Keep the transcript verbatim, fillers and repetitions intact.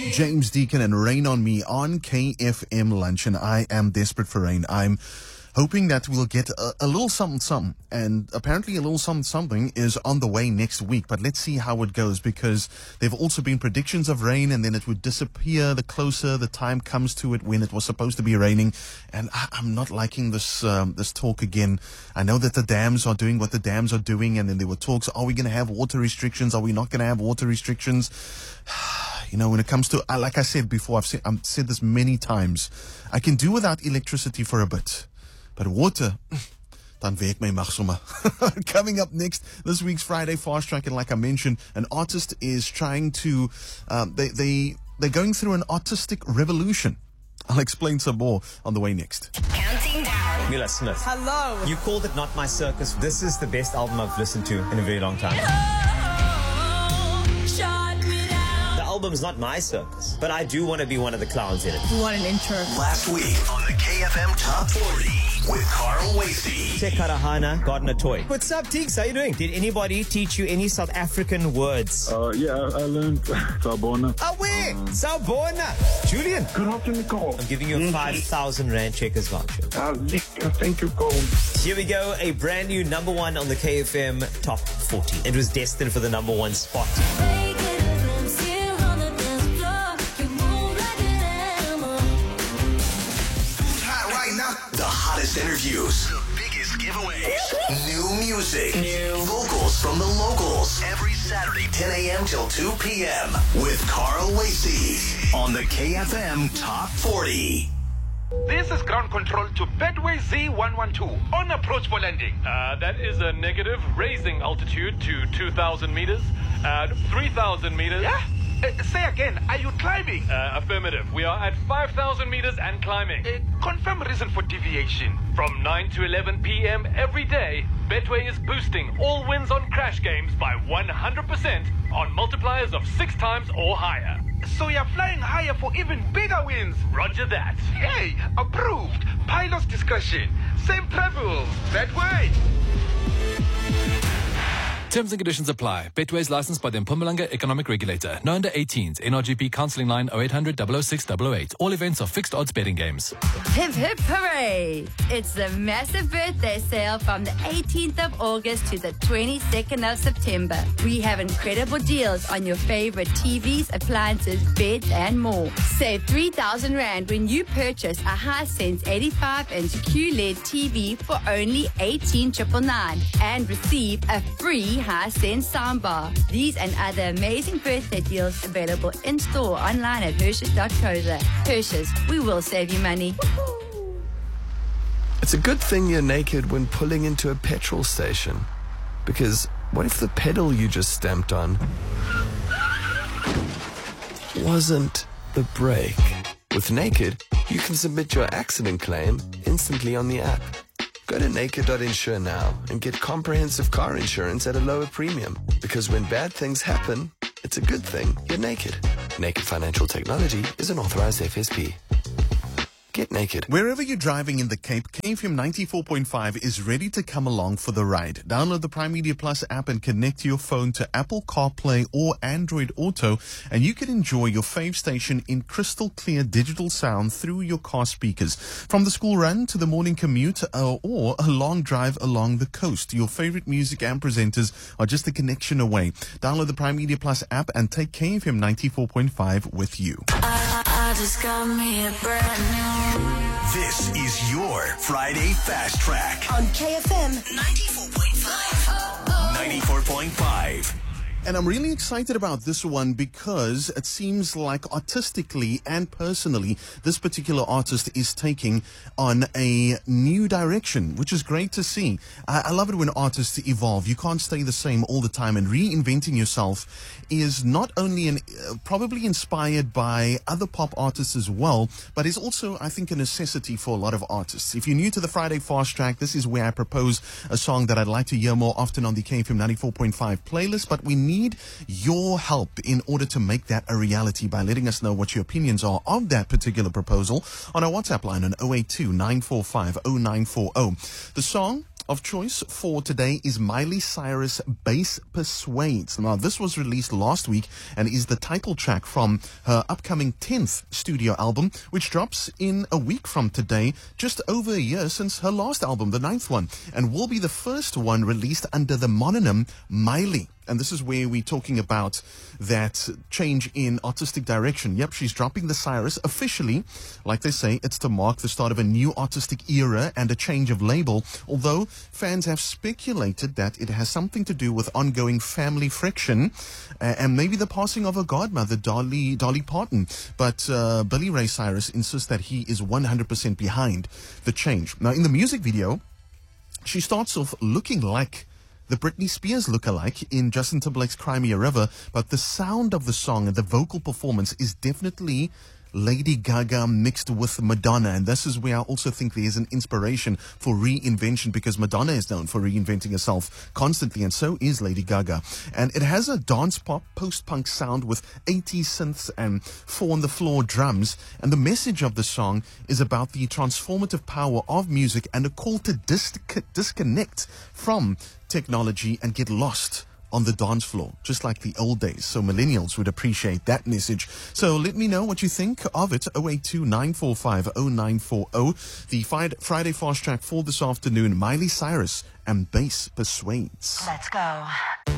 James Deacon and Rain on Me on K F M Lunch, and I am desperate for rain. I'm hoping that we'll get a, a little something something, and apparently a little something something is on the way next week, but let's see how it goes, because there have also been predictions of rain and then it would disappear the closer the time comes to it when it was supposed to be raining, and I, I'm not liking this um, this talk again. I know that the dams are doing what the dams are doing, and then there were talks, are we going to have water restrictions, are we not going to have water restrictions? You know, when it comes to, like I said before, I've said, I've said this many times, I can do without electricity for a bit. But water, dan werk my mag sommer. Coming up next, this week's Friday Fast Track, and like I mentioned, an artist is trying to, um, they, they, they're going through an artistic revolution. I'll explain some more on the way next. Counting down. Mila Smith. Hello. You called it Not My Circus. This is the best album I've listened to in a very long time. The album's not my circus, but I do want to be one of the clowns in it. We want an intro. Last week on the K F M Top forty with Carl Wasey. Te Karahana, gotten a toy. What's up, Teeks? How you doing? Did anybody teach you any South African words? Uh, yeah, I, I learned Sabona. Ah, where? Um, Sabona. Julian. Good afternoon, Carl. I'm giving you a five thousand Rand Checkers voucher. Uh, thank you, Carl. Here we go, a brand new number one on the K F M Top forty. It was destined for the number one spot. The hottest interviews, the biggest giveaways, new music, new vocals from the locals. Every Saturday, ten a.m. till two p.m. with Carl Wasey on the K F M Top forty. This is ground control to Betway Z one twelve on approach for landing. Uh, that is a negative, raising altitude to two thousand meters, at three thousand meters. Yeah? Uh, say again, are you climbing? Uh, affirmative. We are at five thousand meters and climbing. Uh, confirm reason for deviation. From nine to eleven p.m. every day, Betway is boosting all wins on crash games by one hundred percent on multipliers of six times or higher. So you're flying higher for even bigger wins. Roger that. Hey, approved. Pilot's discussion. Same travels. Betway. Terms and conditions apply. Betway is licensed by the Mpumalanga Economic Regulator. No under eighteens. N R G P counselling line oh eight hundred, double oh six, double oh eight. All events are fixed odds betting games. Hip hip hooray! It's the massive birthday sale from the eighteenth of August to the twenty-second of September. We have incredible deals on your favorite T Vs, appliances, beds, and more. Save three thousand Rand when you purchase a Hisense eighty-five inch Q L E D T V for only eighteen thousand nine hundred and receive a free Hisense soundbar. These and other amazing birthday deals available in store online at Hershey's dot co za. Hershey's, we will save you money. It's a good thing you're naked when pulling into a petrol station, because what if the pedal you just stamped on wasn't the brake? With Naked, you can submit your accident claim instantly on the app. Go to naked dot insure now and get comprehensive car insurance at a lower premium. Because when bad things happen, it's a good thing you're naked. Naked Financial Technology is an authorized F S P. Get naked. Wherever you're driving in the Cape, K F M ninety-four point five is ready to come along for the ride. Download the Prime Media Plus app and connect your phone to Apple CarPlay or Android Auto, and you can enjoy your fave station in crystal clear digital sound through your car speakers. From the school run to the morning commute uh, or a long drive along the coast, your favorite music and presenters are just a connection away. Download the Prime Media Plus app and take K F M ninety-four point five with you. I, I just got me a brand new. This is your Friday Fast Track on K F M ninety-four point five. ninety-four point five. And I'm really excited about this one because it seems like artistically and personally, this particular artist is taking on a new direction, which is great to see. I, I love it when artists evolve. You can't stay the same all the time, and reinventing yourself is not only an, uh, probably inspired by other pop artists as well, but is also, I think, a necessity for a lot of artists. If you're new to the Friday Fast Track, this is where I propose a song that I'd like to hear more often on the K F M ninety-four point five playlist, but we need Need your help in order to make that a reality by letting us know what your opinions are of that particular proposal on our WhatsApp line on oh eight two, nine four five, oh nine four oh. The song of choice for today is Miley Cyrus' Bass Persuades. Now, this was released last week and is the title track from her upcoming tenth studio album, which drops in a week from today, just over a year since her last album, the ninth one, and will be the first one released under the mononym Miley. And this is where we're talking about that change in artistic direction. Yep, she's dropping the Cyrus officially. Like they say, it's to mark the start of a new artistic era and a change of label, although fans have speculated that it has something to do with ongoing family friction uh, and maybe the passing of her godmother, Dolly, Dolly Parton. But uh, Billy Ray Cyrus insists that he is one hundred percent behind the change. Now, in the music video, she starts off looking like the Britney Spears lookalike in Justin Timberlake's Cry Me a River, but the sound of the song and the vocal performance is definitely Lady Gaga mixed with Madonna, and this is where I also think there is an inspiration for reinvention, because Madonna is known for reinventing herself constantly, and so is Lady Gaga. And it has a dance pop, post-punk sound with eighties synths and four-on-the-floor drums, and the message of the song is about the transformative power of music and a call to dis- disconnect from technology and get lost on the dance floor, just like the old days. So millennials would appreciate that message. So let me know what you think of it. oh eight two, nine four five, oh nine four oh. The Friday Fast Track for this afternoon, Miley Cyrus and Bass Persuades. Let's go.